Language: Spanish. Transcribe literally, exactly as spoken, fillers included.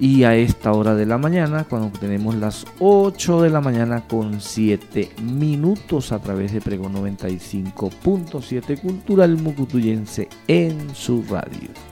Y a esta hora de la mañana, cuando tenemos las ocho de la mañana con siete minutos a través de Pregón noventa y cinco punto siete Cultural Mucutuyense en su radio.